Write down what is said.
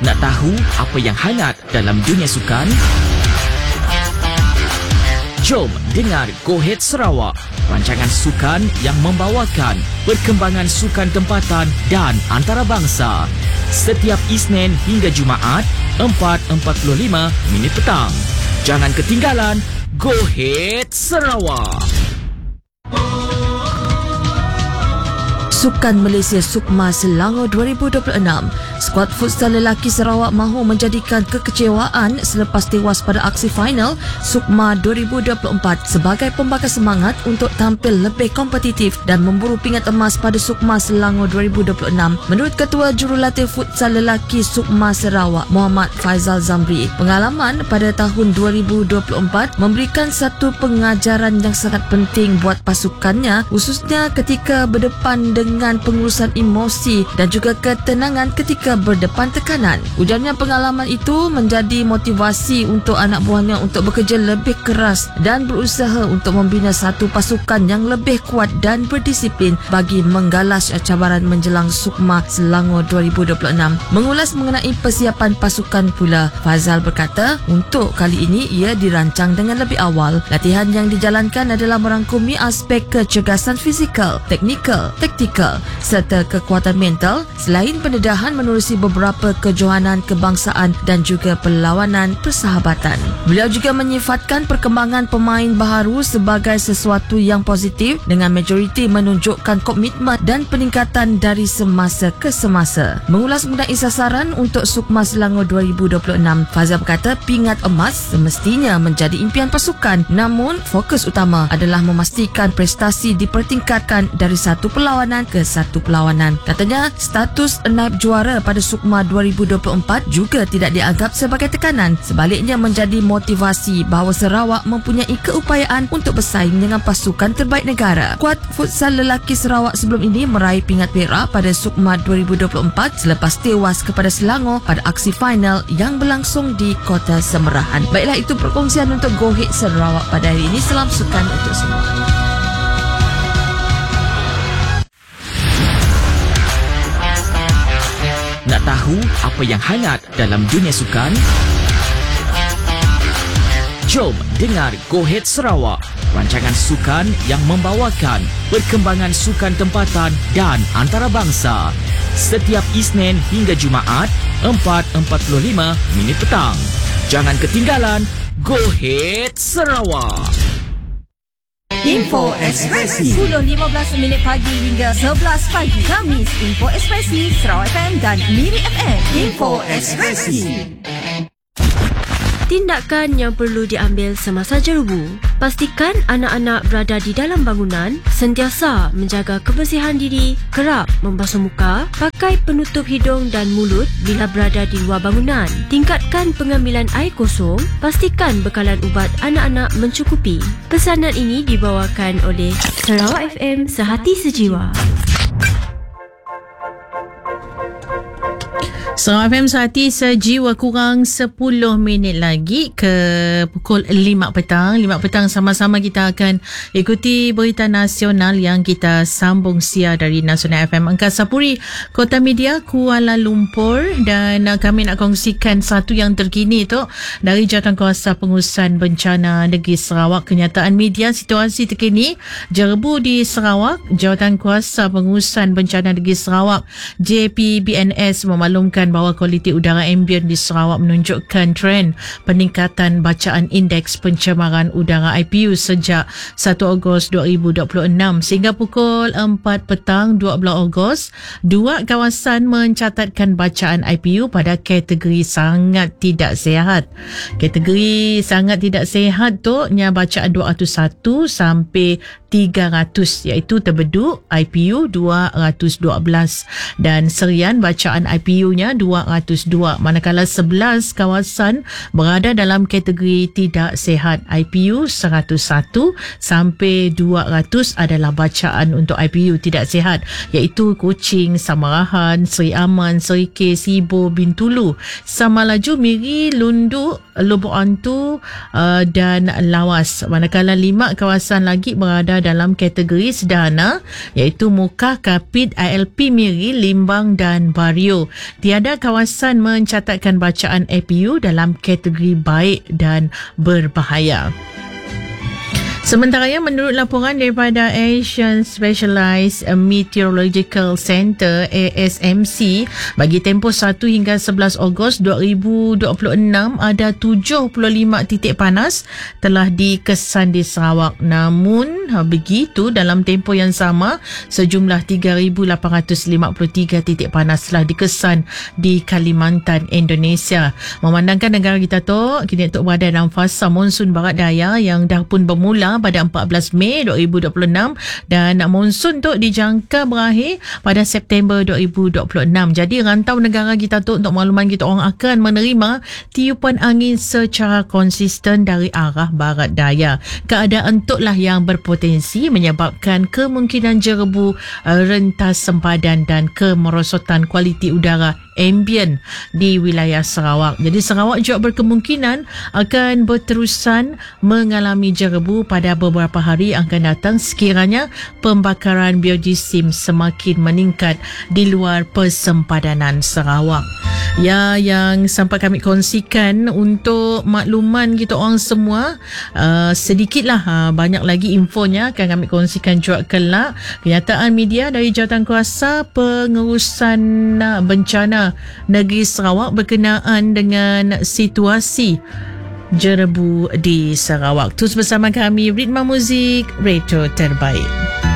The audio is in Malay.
Nak tahu apa yang hangat dalam dunia sukan? Jom dengar Go Ahead Sarawak, rancangan sukan yang membawakan perkembangan sukan tempatan dan antarabangsa. Setiap Isnin hingga Jumaat, 4.45 minit petang. Jangan ketinggalan Go Ahead Sarawak. Sukan Malaysia Sukma Selangor 2026, skuad futsal lelaki Sarawak mahu menjadikan kekecewaan selepas tewas pada aksi final Sukma 2024 sebagai pembakar semangat untuk tampil lebih kompetitif dan memburu pingat emas pada Sukma Selangor 2026. Menurut Ketua Jurulatih Futsal Lelaki Sukma Sarawak, Muhammad Faizal Zamri, pengalaman pada tahun 2024 memberikan satu pengajaran yang sangat penting buat pasukannya, khususnya ketika berdepan dengan pengurusan emosi dan juga ketenangan ketika berdepan tekanan. Ujarnya pengalaman itu menjadi motivasi untuk anak buahnya untuk bekerja lebih keras dan berusaha untuk membina satu pasukan yang lebih kuat dan berdisiplin bagi menggalas cabaran menjelang Sukma Selangor 2026. Mengulas mengenai persiapan pasukan pula, Fazal berkata untuk kali ini ia dirancang dengan lebih awal. Latihan yang dijalankan adalah merangkumi aspek kecergasan fizikal, teknikal, taktikal serta kekuatan mental selain pendedahan menerusi beberapa kejohanan kebangsaan dan juga perlawanan persahabatan. Beliau juga menyifatkan perkembangan pemain baharu sebagai sesuatu yang positif dengan majoriti menunjukkan komitmen dan peningkatan dari semasa ke semasa. Mengulas mengenai sasaran untuk Sukma Selangor 2026, Fazal berkata pingat emas semestinya menjadi impian pasukan, namun fokus utama adalah memastikan prestasi dipertingkatkan dari satu perlawanan ke satu perlawanan. Katanya, status naib juara pada Sukma 2024 juga tidak dianggap sebagai tekanan. Sebaliknya menjadi motivasi bahawa Sarawak mempunyai keupayaan untuk bersaing dengan pasukan terbaik negara. Skuad futsal lelaki Sarawak sebelum ini meraih pingat perak pada Sukma 2024 selepas tewas kepada Selangor pada aksi final yang berlangsung di Kota Semerahan. Baiklah, itu perkongsian untuk Go Ahead Sarawak pada hari ini. Salam sukan untuk semua. Nak tahu apa yang hangat dalam dunia sukan? Jom dengar Go Ahead Sarawak, rancangan sukan yang membawakan perkembangan sukan tempatan dan antarabangsa. Setiap Isnin hingga Jumaat, 4.45 minit petang. Jangan ketinggalan Go Ahead Sarawak. Info Ekspresi 10.15 minit pagi hingga 11 pagi. Kamis, Info Ekspresi Sarawak FM dan Miri FM. Info Ekspresi. Tindakan yang perlu diambil semasa jerubu. Pastikan anak-anak berada di dalam bangunan, sentiasa menjaga kebersihan diri, kerap membasuh muka, pakai penutup hidung dan mulut bila berada di luar bangunan. Tingkatkan pengambilan air kosong, pastikan bekalan ubat anak-anak mencukupi. Pesanan ini dibawakan oleh Sarawak FM Sehati Sejiwa. Sarawak FM Sehati Sejiwa, kurang 10 minit lagi ke pukul 5 petang. 5 petang sama-sama kita akan ikuti berita nasional yang kita sambung siar dari Nasional FM Angkasa Puri, Kota Media, Kuala Lumpur. Dan kami nak kongsikan satu yang terkini tu dari Jawatankuasa Pengurusan Bencana Negeri Sarawak. Kenyataan media situasi terkini jerebu di Sarawak. Jawatankuasa Pengurusan Bencana Negeri Sarawak JPBNS memaklumkan bahawa kualiti udara ambien di Sarawak menunjukkan trend peningkatan bacaan indeks pencemaran udara IPU sejak 1 Ogos 2026 sehingga pukul 4 petang 12 Ogos. Dua kawasan mencatatkan bacaan IPU pada kategori sangat tidak sihat. Kategori sangat tidak sihat tu nya bacaan 201 sampai 300, iaitu Terbeduk IPU 212 dan Serian bacaan IPU-nya 202, manakala 11 kawasan berada dalam kategori tidak sihat IPU 101 sampai 200 adalah bacaan untuk IPU tidak sihat, iaitu Kuching, Samarahan, Seri Aman, Serikeh, Sibo, Bintulu, Samalaju, Miri, Lundu, Lubuk Antu dan Lawas. Manakala 5 kawasan lagi berada dalam kategori sederhana iaitu Mukah, Kapit, ILP Miri, Limbang dan Bario. Tiada kawasan mencatatkan bacaan APU dalam kategori baik dan berbahaya. Sementara menurut laporan daripada Asian Specialized Meteorological Center ASMC, bagi tempoh 1 hingga 11 Ogos 2026 ada 75 titik panas telah dikesan di Sarawak. Namun begitu dalam tempoh yang sama sejumlah 3,853 titik panas telah dikesan di Kalimantan, Indonesia. Memandangkan negara kita tu kini berada dalam fasa monsun barat daya yang dah pun bermula pada 14 Mei 2026 dan monsun tu dijangka berakhir pada September 2026. Jadi rantau negara kita tu untuk makluman kita orang akan menerima tiupan angin secara konsisten dari arah barat daya. Keadaan tu lah yang berpotensi menyebabkan kemungkinan jerebu, rentas sempadan dan kemerosotan kualiti udara ambient di wilayah Sarawak. Jadi Sarawak juga berkemungkinan akan berterusan mengalami jerebu pada beberapa hari akan datang sekiranya pembakaran biojisim semakin meningkat di luar persempadanan Sarawak. Ya, yang sampai kami kongsikan untuk makluman kita orang semua, sedikitlah, banyak lagi infonya akan kami kongsikan juga kelak. Kenyataan media dari Jawatankuasa Pengurusan Bencana Negeri Sarawak berkenaan dengan situasi jerebu di Sarawak. Terus bersama kami, Ritma Muzik, Retro Terbaik.